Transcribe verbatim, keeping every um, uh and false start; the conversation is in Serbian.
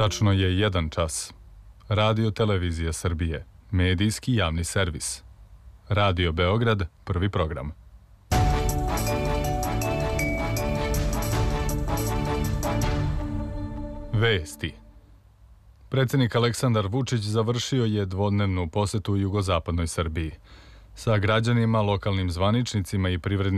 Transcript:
Tačno je jedan čas. Radio Televizija Srbije, medijski javni servis. Radio Beograd, prvi program. Vesti. Predsjednik Aleksandar Vučić završio je dvodnevnu posetu u jugozapadnoj Srbiji. Sa građanima, lokalnim zvaničnicima i privrednim